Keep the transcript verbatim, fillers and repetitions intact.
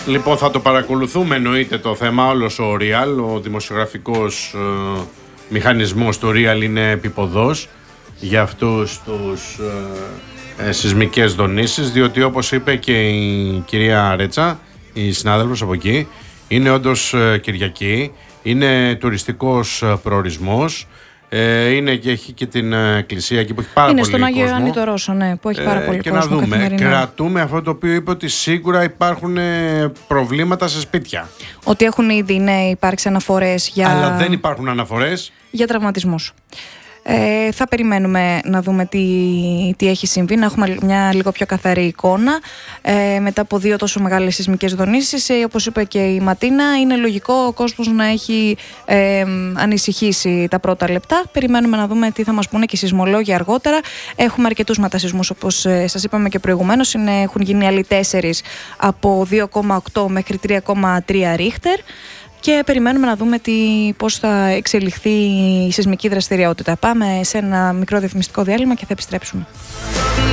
Λοιπόν, θα το παρακολουθούμε εννοείται το θέμα, όλος ο Real, ο δημοσιογραφικός ε, μηχανισμός του Real είναι επιποδός για αυτούς τους ε, ε, σεισμικές δονήσεις, διότι όπως είπε και η κυρία Ρέτσα, η συνάδελφος από εκεί, είναι όντως ε, Κυριακή, είναι τουριστικός ε, προορισμός. Ε, είναι και έχει και την εκκλησία εκεί που έχει πάρα είναι πολύ κόσμο. κόσμο. Είναι στον Άγιο Ιωάννη το Ρώσο, ναι, που έχει πάρα ε, πολύ και κόσμο. Και να δούμε, καθημερινά. κρατούμε αυτό το οποίο είπε ότι σίγουρα υπάρχουν προβλήματα σε σπίτια. Ότι έχουν ήδη, ναι, υπάρξει αναφορές για... Αλλά δεν υπάρχουν αναφορές για τραυματισμούς. Ε, θα περιμένουμε να δούμε τι, τι έχει συμβεί, να έχουμε μια λίγο πιο καθαρή εικόνα ε, μετά από δύο τόσο μεγάλες σεισμικές δονήσεις. Ε, όπως είπε και η Ματίνα, είναι λογικό ο κόσμος να έχει ε, ανησυχήσει τα πρώτα λεπτά. Περιμένουμε να δούμε τι θα μας πούνε και οι σεισμολόγοι αργότερα. Έχουμε αρκετούς μετασεισμούς, όπως ε, σας είπαμε και προηγουμένως. Είναι, έχουν γίνει άλλοι τέσσερις από δύο κόμμα οκτώ μέχρι τρία κόμμα τρία ρίχτερ. Και περιμένουμε να δούμε τι, πώς θα εξελιχθεί η σεισμική δραστηριότητα. Πάμε σε ένα μικρό διαφημιστικό διάλειμμα και θα επιστρέψουμε.